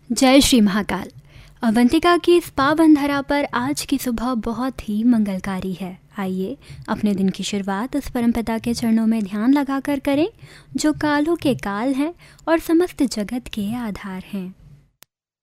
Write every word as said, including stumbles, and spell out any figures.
जय श्री महाकाल। अवंतिका की इस पावन धरा पर आज की सुबह बहुत ही मंगलकारी है। आइए अपने दिन की शुरुआत उस परमपिता के चरणों में ध्यान लगाकर करें जो कालों के काल हैं और समस्त जगत के आधार हैं।